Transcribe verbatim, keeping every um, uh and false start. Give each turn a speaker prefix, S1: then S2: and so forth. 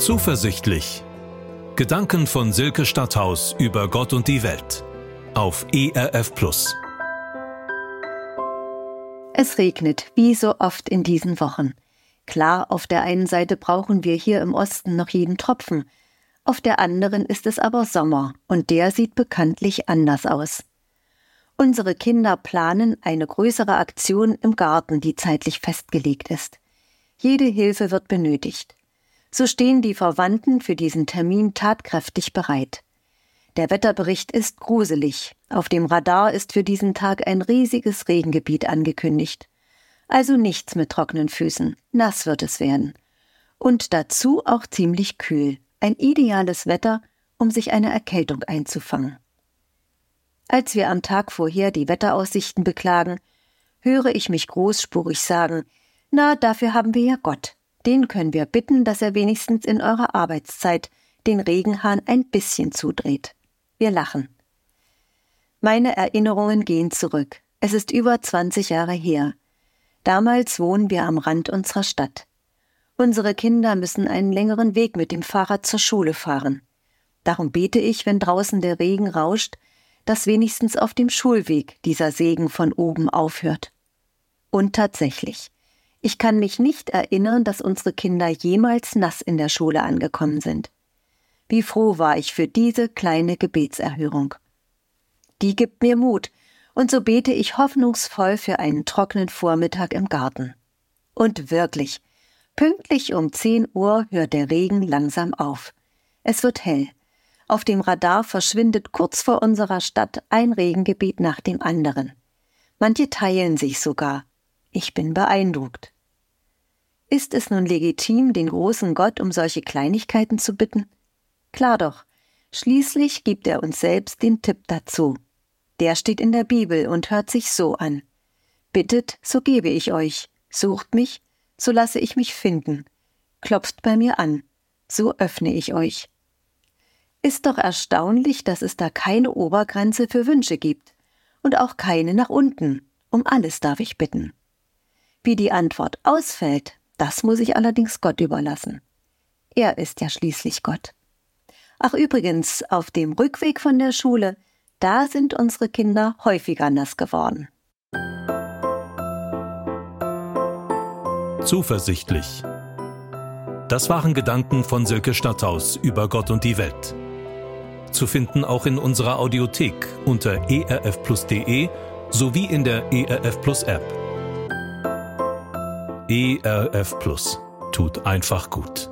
S1: Zuversichtlich. Gedanken von Silke Stadthaus über Gott und die Welt. Auf E R F Plus.
S2: Es regnet, wie so oft in diesen Wochen. Klar, auf der einen Seite brauchen wir hier im Osten noch jeden Tropfen. Auf der anderen ist es aber Sommer und der sieht bekanntlich anders aus. Unsere Kinder planen eine größere Aktion im Garten, die zeitlich festgelegt ist. Jede Hilfe wird benötigt. So stehen die Verwandten für diesen Termin tatkräftig bereit. Der Wetterbericht ist gruselig. Auf dem Radar ist für diesen Tag ein riesiges Regengebiet angekündigt. Also nichts mit trockenen Füßen, nass wird es werden. Und dazu auch ziemlich kühl. Ein ideales Wetter, um sich eine Erkältung einzufangen. Als wir am Tag vorher die Wetteraussichten beklagen, höre ich mich großspurig sagen, na, dafür haben wir ja Gott. Den können wir bitten, dass er wenigstens in eurer Arbeitszeit den Regenhahn ein bisschen zudreht. Wir lachen. Meine Erinnerungen gehen zurück. Es ist über zwanzig Jahre her. Damals wohnen wir am Rand unserer Stadt. Unsere Kinder müssen einen längeren Weg mit dem Fahrrad zur Schule fahren. Darum bete ich, wenn draußen der Regen rauscht, dass wenigstens auf dem Schulweg dieser Segen von oben aufhört. Und tatsächlich. Ich kann mich nicht erinnern, dass unsere Kinder jemals nass in der Schule angekommen sind. Wie froh war ich für diese kleine Gebetserhörung. Die gibt mir Mut, und so bete ich hoffnungsvoll für einen trockenen Vormittag im Garten. Und wirklich, pünktlich um zehn Uhr hört der Regen langsam auf. Es wird hell. Auf dem Radar verschwindet kurz vor unserer Stadt ein Regengebiet nach dem anderen. Manche teilen sich sogar. Ich bin beeindruckt. Ist es nun legitim, den großen Gott um solche Kleinigkeiten zu bitten? Klar doch. Schließlich gibt er uns selbst den Tipp dazu. Der steht in der Bibel und hört sich so an. Bittet, so gebe ich euch. Sucht mich, so lasse ich mich finden. Klopft bei mir an, so öffne ich euch. Ist doch erstaunlich, dass es da keine Obergrenze für Wünsche gibt und auch keine nach unten. Um alles darf ich bitten. Wie die Antwort ausfällt, das muss ich allerdings Gott überlassen. Er ist ja schließlich Gott. Ach übrigens, auf dem Rückweg von der Schule, da sind unsere Kinder häufiger nass geworden.
S1: Zuversichtlich. Das waren Gedanken von Silke Stadthaus über Gott und die Welt. Zu finden auch in unserer Audiothek unter e r f plus punkt d e sowie in der E R F Plus App. E R F Plus tut einfach gut.